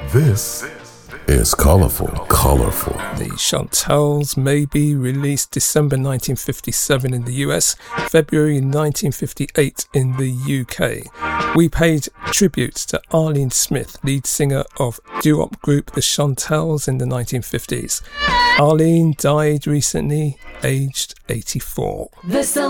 This is Colourful. The Chantels may be released December 1957 in the US, February 1958 in the UK. We paid tribute to Arlene Smith, lead singer of doo-wop group The Chantels in the 1950s. Arlene died recently, aged 84.